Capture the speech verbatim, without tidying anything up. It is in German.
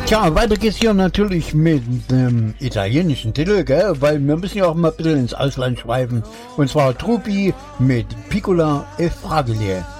Tja, weiter geht's hier natürlich mit dem italienischen Titel, gell? Weil wir müssen ja auch mal ein bisschen ins Ausland schweifen. Und zwar Truppi mit Piccola e Fragile.